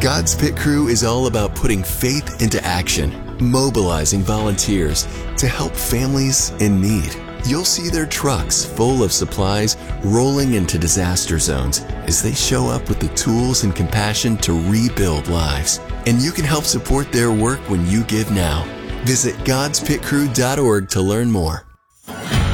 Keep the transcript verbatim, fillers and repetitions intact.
God's Pit Crew is all about putting faith into action, mobilizing volunteers to help families in need. You'll see their trucks full of supplies rolling into disaster zones as they show up with the tools and compassion to rebuild lives. And you can help support their work when you give now. Visit gods pit crew dot org to learn more.